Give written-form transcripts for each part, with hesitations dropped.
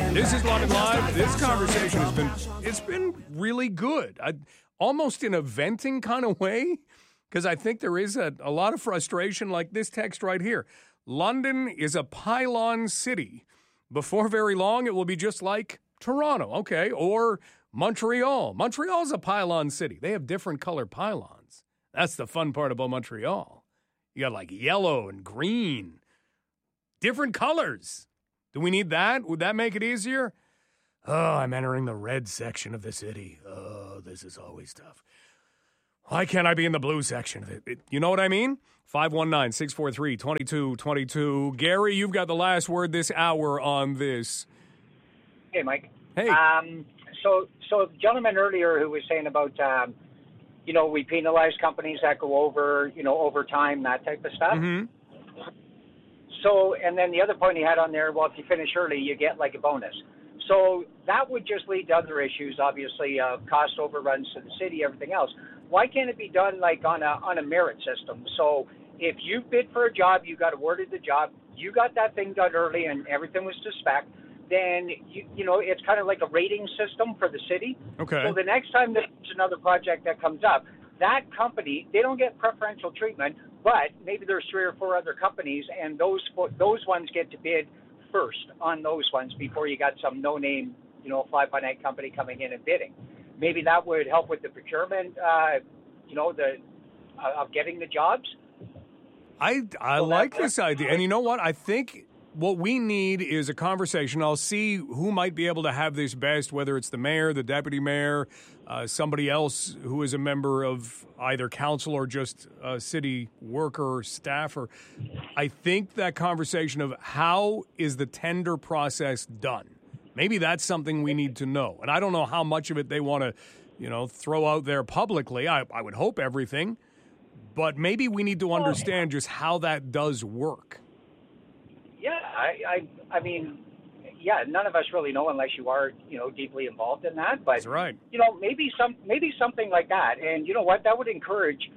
This is London Live. This conversation it's been really good. Almost in a venting kind of way, because I think there is a lot of frustration, like this text right here. London is a pylon city. Before very long, it will be just like Toronto, okay, or Montreal. Montreal's a pylon city. They have different color pylons. That's the fun part about Montreal. You got like yellow and green. Different colors. Do we need that? Would that make it easier? Oh, I'm entering the red section of the city. Oh, this is always tough. Why can't I be in the blue section of it? You know what I mean? 519-643-2222. Gary, you've got the last word this hour on this. Hey, Mike. Hey. So the gentleman earlier who was saying about, we penalize companies that go over, overtime, that type of stuff. Mm-hmm. So, and then the other point he had on there, well, if you finish early, you get like a bonus. So that would just lead to other issues, obviously, cost overruns to the city, everything else. Why can't it be done like on a merit system? So if you bid for a job, you got awarded the job, you got that thing done early and everything was to spec, then, it's kind of like a rating system for the city. Okay. So the next time there's another project that comes up, that company, they don't get preferential treatment, but maybe there's 3 or 4 other companies, and those ones get to bid first on those ones before you got some no-name, fly-by-night company coming in and bidding. Maybe that would help with the procurement, of getting the jobs. I like this idea. And you know what? I think what we need is a conversation. I'll see who might be able to have this best, whether it's the mayor, the deputy mayor, somebody else who is a member of either council or just a city worker or staffer. I think that conversation of how is the tender process done, maybe that's something we need to know. And I don't know how much of it they want to, throw out there publicly. I would hope everything. But maybe we need to understand just how that does work. Yeah, I mean, none of us really know unless you are, deeply involved in that. But that's right. Maybe something like that. And you know what? That would encourage,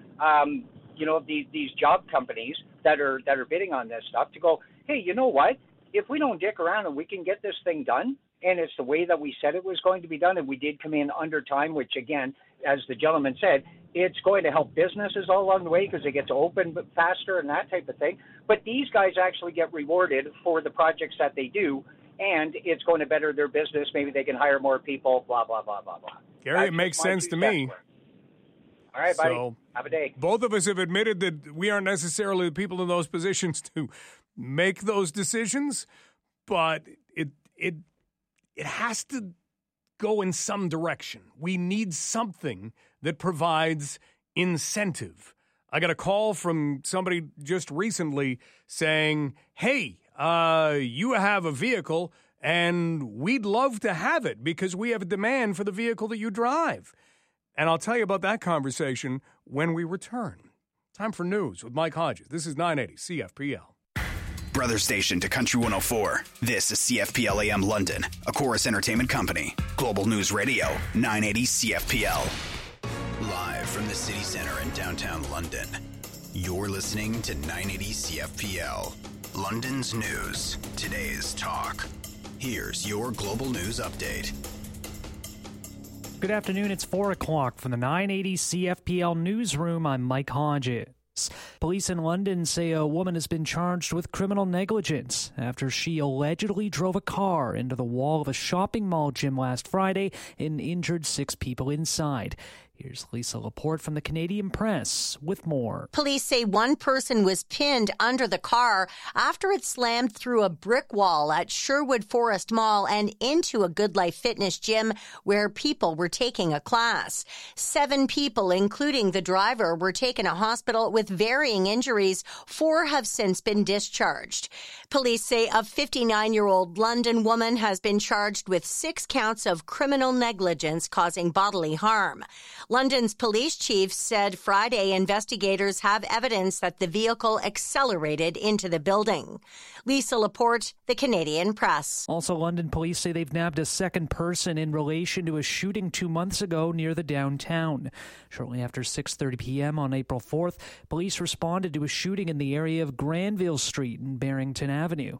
these job companies that are bidding on this stuff to go, hey, you know what? If we don't dick around and we can get this thing done, and it's the way that we said it was going to be done, and we did come in under time, which again, as the gentleman said, it's going to help businesses all along the way because they get to open faster and that type of thing. But these guys actually get rewarded for the projects that they do, and it's going to better their business. Maybe they can hire more people, blah, blah, blah, blah, blah. Gary, it makes sense to me. All right, buddy. Have a day. Both of us have admitted that we aren't necessarily the people in those positions to make those decisions, but it has to go in some direction. We need something that provides incentive. I got a call from somebody just recently saying, hey, you have a vehicle and we'd love to have it because we have a demand for the vehicle that you drive. And I'll tell you about that conversation when we return. Time for news with Mike Hodges. This is 980 CFPL. Brother station to Country 104. This is CFPL AM London, a Chorus Entertainment Company. Global News Radio, 980 CFPL. Live from the city center in downtown London. You're listening to 980 CFPL. London's news, today's talk. Here's your global news update. Good afternoon. It's 4 o'clock from the 980 CFPL newsroom. I'm Mike Hodges. Police in London say a woman has been charged with criminal negligence after she allegedly drove a car into the wall of a shopping mall gym last Friday and injured 6 people inside. Here's Lisa Laporte from the Canadian Press with more. Police say one person was pinned under the car after it slammed through a brick wall at Sherwood Forest Mall and into a Good Life Fitness gym where people were taking a class. 7 people, including the driver, were taken to hospital with varying injuries. 4 have since been discharged. Police say a 59-year-old London woman has been charged with 6 counts of criminal negligence causing bodily harm. London's police chief said Friday investigators have evidence that the vehicle accelerated into the building. Lisa Laporte, the Canadian Press. Also, London police say they've nabbed a second person in relation to a shooting 2 months ago near the downtown. Shortly after 6:30 p.m. on April 4th, police responded to a shooting in the area of Granville Street and Barrington Avenue.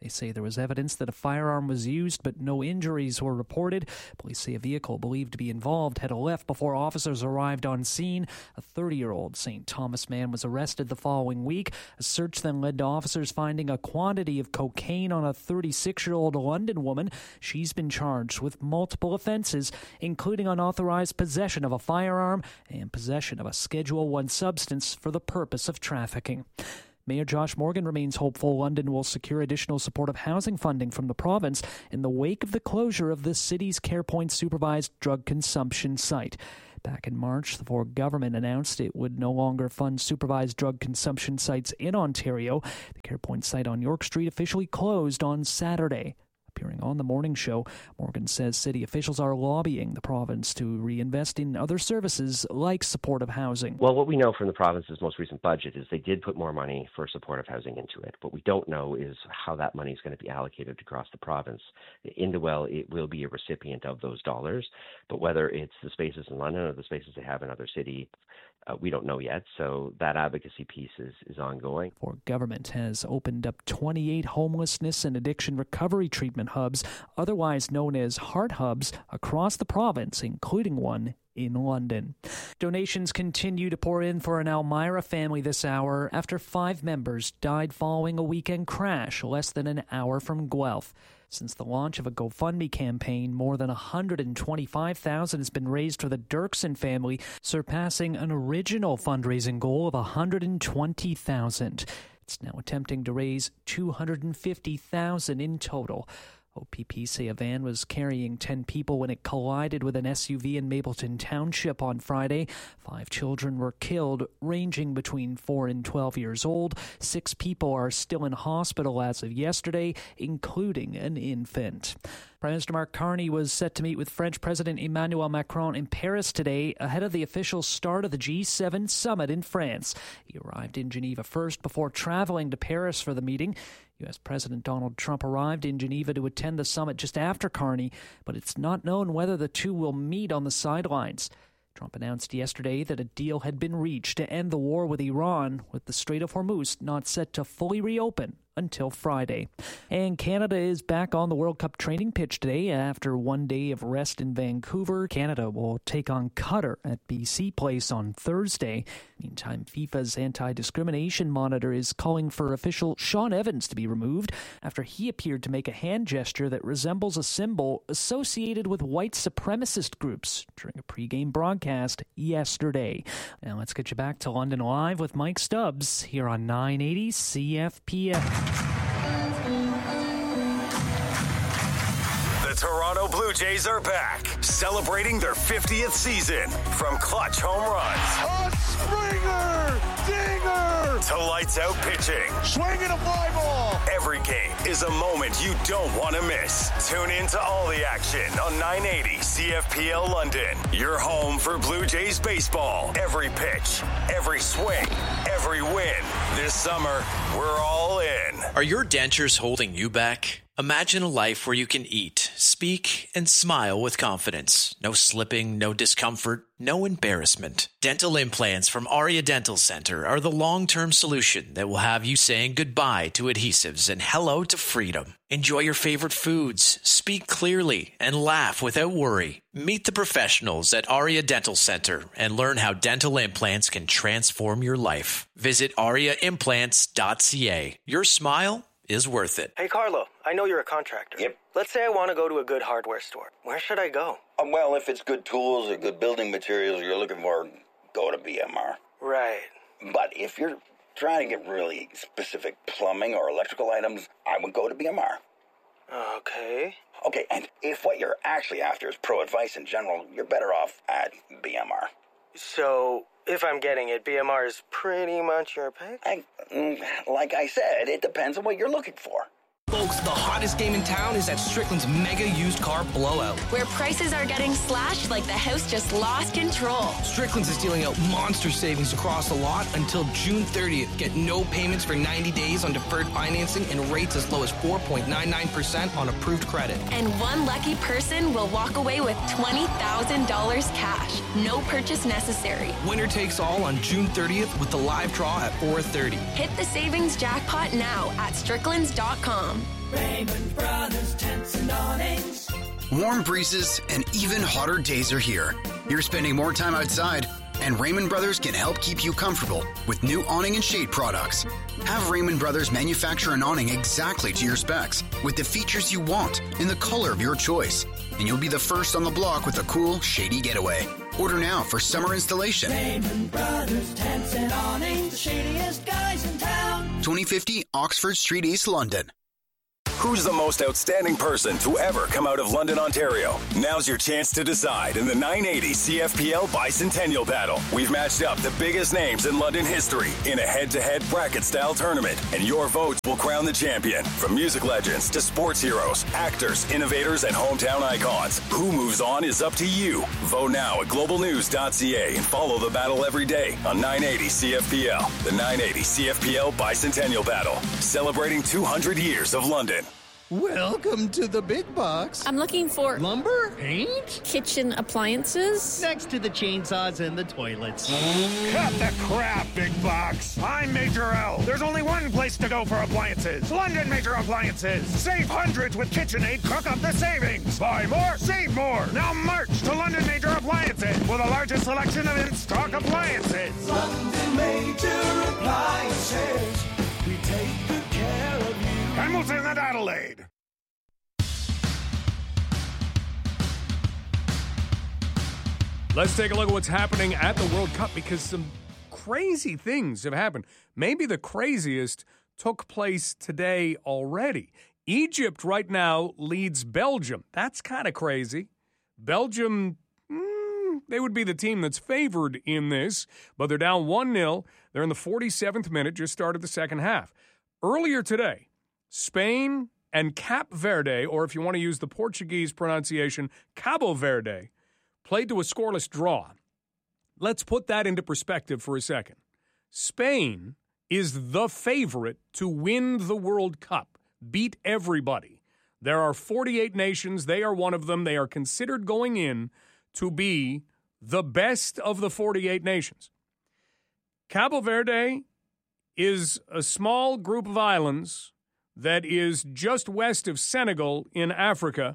They say there was evidence that a firearm was used, but no injuries were reported. Police say a vehicle believed to be involved had left before officers arrived on scene. A 30-year-old St. Thomas man was arrested the following week. A search then led to officers finding a quantity of cocaine on a 36-year-old London woman. She's been charged with multiple offenses, including unauthorized possession of a firearm and possession of a Schedule I substance for the purpose of trafficking. Mayor Josh Morgan remains hopeful London will secure additional supportive housing funding from the province in the wake of the closure of the city's CarePoint supervised drug consumption site. Back in March, the Ford government announced it would no longer fund supervised drug consumption sites in Ontario. The CarePoint site on York Street officially closed on Saturday. Appearing on the morning show, Morgan says city officials are lobbying the province to reinvest in other services like supportive housing. Well, what we know from the province's most recent budget is they did put more money for supportive housing into it. What we don't know is how that money is going to be allocated across the province. Indewell, it will be a recipient of those dollars, but whether it's the spaces in London or the spaces they have in other cities, we don't know yet, so that advocacy piece is ongoing. Our government has opened up 28 homelessness and addiction recovery treatment hubs, otherwise known as Heart Hubs, across the province, including one in London. Donations continue to pour in for an Elmira family this hour after 5 members died following a weekend crash less than an hour from Guelph. Since the launch of a GoFundMe campaign, more than $125,000 has been raised for the Dirksen family, surpassing an original fundraising goal of $120,000. It's now attempting to raise $250,000 in total. OPP say a van was carrying 10 people when it collided with an SUV in Mapleton Township on Friday. 5 children were killed, ranging between 4 and 12 years old. 6 people are still in hospital as of yesterday, including an infant. Prime Minister Mark Carney was set to meet with French President Emmanuel Macron in Paris today ahead of the official start of the G7 summit in France. He arrived in Geneva first before traveling to Paris for the meeting. U.S. President Donald Trump arrived in Geneva to attend the summit just after Carney, but it's not known whether the two will meet on the sidelines. Trump announced yesterday that a deal had been reached to end the war with Iran, with the Strait of Hormuz not set to fully reopen until Friday. And Canada is back on the World Cup training pitch today after one day of rest in Vancouver. Canada will take on Qatar at BC Place on Thursday. Meantime, FIFA's anti-discrimination monitor is calling for official Sean Evans to be removed after he appeared to make a hand gesture that resembles a symbol associated with white supremacist groups during a pregame broadcast yesterday. Now let's get you back to London Live with Mike Stubbs here on 980 CFPL. The Toronto Blue Jays are back, celebrating their 50th season. From clutch home runs, a Springer, dinger, to lights out pitching, swinging a fly ball. Every game is a moment you don't want to miss. Tune in to all the action on 980 CFPL London. Your home for Blue Jays baseball. Every pitch, every swing, every win. This summer, we're all in. Are your dentures holding you back? Imagine a life where you can eat, speak, and smile with confidence. No slipping, no discomfort, no embarrassment. Dental implants from Aria Dental Center are the long-term solution that will have you saying goodbye to adhesives and hello to freedom. Enjoy your favorite foods, speak clearly, and laugh without worry. Meet the professionals at Aria Dental Center and learn how dental implants can transform your life. Visit ariaimplants.ca. Your smile is worth it. Hey, Carlo, I know you're a contractor. Yep. Let's say I want to go to a good hardware store. Where should I go? Well, if it's good tools or good building materials you're looking for, go to BMR. Right. But if you're trying to get really specific plumbing or electrical items, I would go to BMR. Okay. Okay, and if what you're actually after is pro advice in general, you're better off at BMR. So, if I'm getting it, BMR is pretty much your pick? Like I said, it depends on what you're looking for. Folks, the hottest game in town is at Strickland's Mega Used Car Blowout, where prices are getting slashed like the house just lost control. Strickland's is dealing out monster savings across the lot until June 30th. Get no payments for 90 days on deferred financing and rates as low as 4.99% on approved credit. And one lucky person will walk away with $20,000 cash. No purchase necessary. Winner takes all on June 30th with the live draw at 4:30. Hit the savings jackpot now at stricklands.com. Raymond Brothers Tents and Awnings. Warm breezes and even hotter days are here. You're spending more time outside, and Raymond Brothers can help keep you comfortable with new awning and shade products. Have Raymond Brothers manufacture an awning exactly to your specs with the features you want in the color of your choice, and you'll be the first on the block with a cool, shady getaway. Order now for summer installation. Raymond Brothers Tents and Awnings, the shadiest guys in town. 2050 Oxford Street, East London. Who's the most outstanding person to ever come out of London, Ontario? Now's your chance to decide in the 980 CFPL Bicentennial Battle. We've matched up the biggest names in London history in a head-to-head bracket-style tournament, and your votes will crown the champion. From music legends to sports heroes, actors, innovators, and hometown icons. Who moves on is up to you. Vote now at globalnews.ca and follow the battle every day on 980 CFPL. The 980 CFPL Bicentennial Battle, celebrating 200 years of London. Welcome to the big box. I'm looking for lumber, paint, kitchen appliances. Next to the chainsaws and the toilets. Cut the crap, big box. I'm Major L. There's only one place to go for appliances. London Major Appliances. Save hundreds with KitchenAid. Cook up the savings. Buy more, save more. Now march to London Major Appliances with the largest selection of in-stock appliances. London Major Appliances. We take good care of you. Hamilton and Adelaide. Let's take a look at what's happening at the World Cup because some crazy things have happened. Maybe the craziest took place today already. Egypt right now leads Belgium. That's kind of crazy. Belgium, they would be the team that's favored in this, but they're down 1-0. They're in the 47th minute, just started the second half. Earlier today, Spain and Cap Verde, or if you want to use the Portuguese pronunciation, Cabo Verde, played to a scoreless draw. Let's put that into perspective for a second. Spain is the favorite to win the World Cup, beat everybody. There are 48 nations. They are one of them. They are considered going in to be the best of the 48 nations. Cabo Verde is a small group of islands that is just west of Senegal in Africa,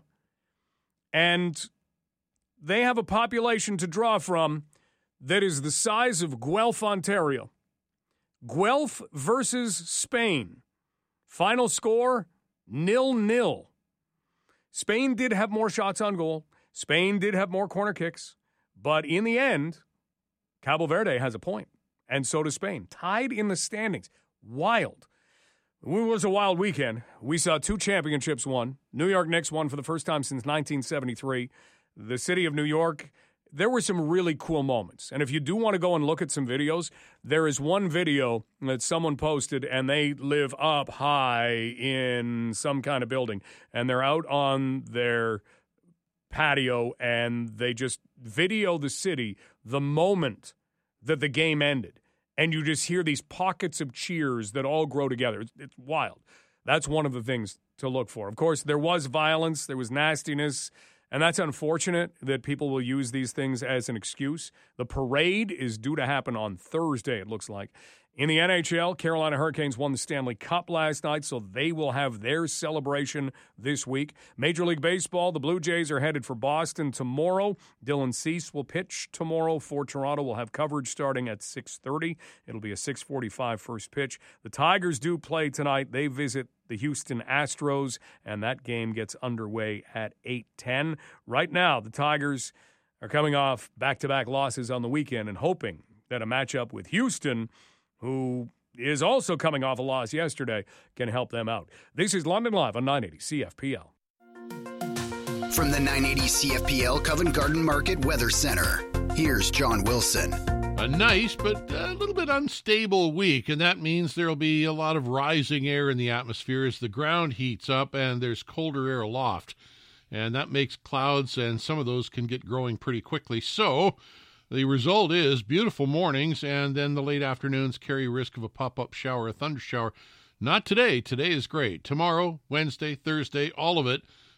and they have a population to draw from that is the size of Guelph, Ontario. Guelph versus Spain. Final score, 0-0. Spain did have more shots on goal. Spain did have more corner kicks. But in the end, Cabo Verde has a point, and so does Spain. Tied in the standings. Wild. It was a wild weekend. We saw 2 championships won. New York Knicks won for the first time since 1973. The city of New York, there were some really cool moments. And if you do want to go and look at some videos, there is one video that someone posted, and they live up high in some kind of building. And they're out on their patio, and they just video the city the moment that the game ended. And you just hear these pockets of cheers that all grow together. It's wild. That's one of the things to look for. Of course, there was violence. There was nastiness. And that's unfortunate that people will use these things as an excuse. The parade is due to happen on Thursday, it looks like. In the NHL, Carolina Hurricanes won the Stanley Cup last night, so they will have their celebration this week. Major League Baseball, the Blue Jays are headed for Boston tomorrow. Dylan Cease will pitch tomorrow for Toronto. We'll have coverage starting at 6:30. It'll be a 6:45 first pitch. The Tigers do play tonight. They visit the Houston Astros, and that game gets underway at 8:10. Right now, the Tigers are coming off back-to-back losses on the weekend and hoping that a matchup with Houston, who is also coming off a loss yesterday, can help them out. This is London Live on 980 CFPL. From the 980 CFPL Covent Garden Market Weather Center, here's John Wilson. A nice but a little bit unstable week, and that means there will be a lot of rising air in the atmosphere as the ground heats up and there's colder air aloft. And that makes clouds, and some of those can get growing pretty quickly. So the result is beautiful mornings, and then the late afternoons carry risk of a pop-up shower, a thunder shower. Not today. Today is great. Tomorrow, Wednesday, Thursday, all of it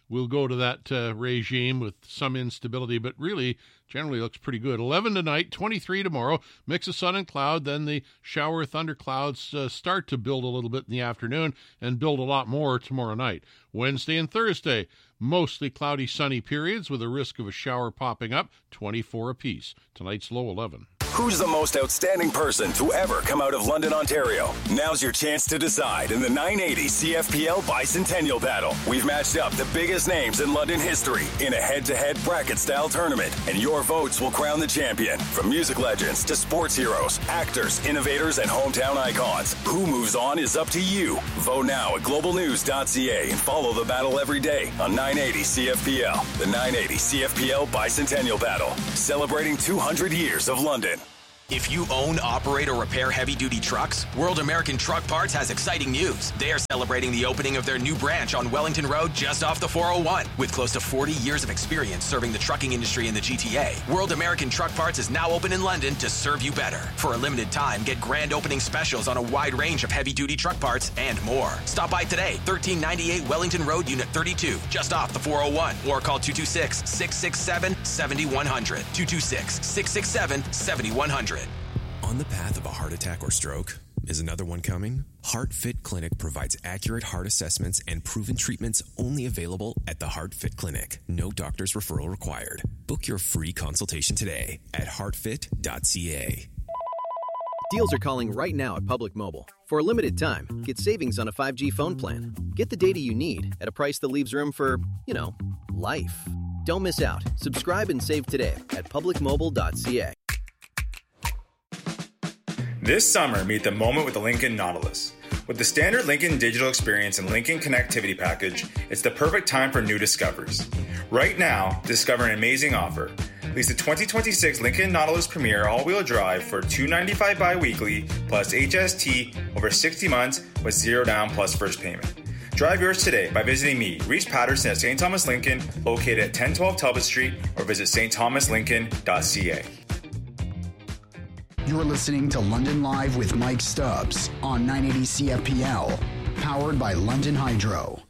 will go to that regime with some instability, but really generally looks pretty good. 11 tonight, 23 tomorrow, mix of sun and cloud. Then the shower thunderclouds start to build a little bit in the afternoon and build a lot more tomorrow night. Wednesday and Thursday, mostly cloudy, sunny periods with a risk of a shower popping up, 24 apiece. Tonight's low 11. Who's the most outstanding person to ever come out of London, Ontario? Now's your chance to decide in the 980 CFPL Bicentennial Battle. We've matched up the biggest names in London history in a head-to-head bracket-style tournament, and your votes will crown the champion. From music legends to sports heroes, actors, innovators, and hometown icons, who moves on is up to you. Vote now at globalnews.ca and follow the battle every day on 980 CFPL. The 980 CFPL Bicentennial Battle, celebrating 200 years of London. If you own, operate, or repair heavy-duty trucks, World American Truck Parts has exciting news. They are celebrating the opening of their new branch on Wellington Road just off the 401. With close to 40 years of experience serving the trucking industry in the GTA, World American Truck Parts is now open in London to serve you better. For a limited time, get grand opening specials on a wide range of heavy-duty truck parts and more. Stop by today, 1398 Wellington Road, Unit 32, just off the 401, or call 226-667-7100. 226-667-7100. On the path of a heart attack or stroke? Is another one coming? HeartFit Clinic provides accurate heart assessments and proven treatments only available at the HeartFit Clinic. No doctor's referral required. Book your free consultation today at heartfit.ca. Deals are calling right now at Public Mobile. For a limited time, get savings on a 5G phone plan. Get the data you need at a price that leaves room for, life. Don't miss out. Subscribe and save today at publicmobile.ca. This summer, meet the moment with the Lincoln Nautilus. With the standard Lincoln digital experience and Lincoln connectivity package, it's the perfect time for new discoveries. Right now, discover an amazing offer. Lease the 2026 Lincoln Nautilus Premier all-wheel drive for $295 bi-weekly plus HST over 60 months with $0 down plus first payment. Drive yours today by visiting me, Reese Patterson at St. Thomas Lincoln, located at 1012 Talbot Street, or visit stthomaslincoln.ca. You're listening to London Live with Mike Stubbs on 980 CFPL, powered by London Hydro.